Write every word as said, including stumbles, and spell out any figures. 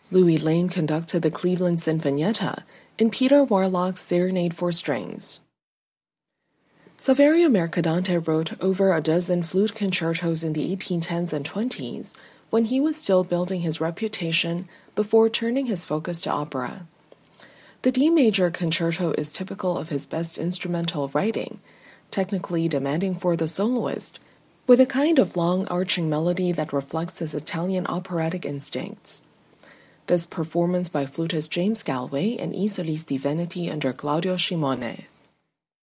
Louis Lane conducted the Cleveland Sinfonietta in Peter Warlock's Serenade for Strings. Saverio Mercadante wrote over a dozen flute concertos in the eighteen tens and twenties when he was still building his reputation before turning his focus to opera. The D major concerto is typical of his best instrumental writing, technically demanding for the soloist, with a kind of long arching melody that reflects his Italian operatic instincts. This performance by flutist James Galway in I Solisti Veneti under Claudio Scimone.